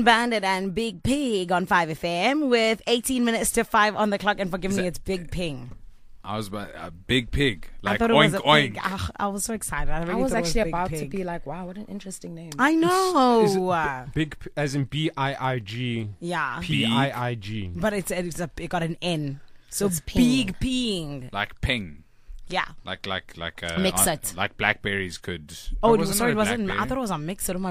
Bandit and Big Pig on 5FM with 18 minutes to 5 on the clock. And forgive me, it's Big Ping. I was about a big pig. Like, I thought it oink, was a oink. pig. I was so excited. I was actually about pig. to be like, wow, what an interesting name. I know. Big as in BIIG. Yeah. PIIG. But it got an N. So it's Big Ping. Like ping. Yeah. Like Mix it. like blackberries could. Oh, wasn't sorry, it it wasn't. I blackberry? thought it was a mix.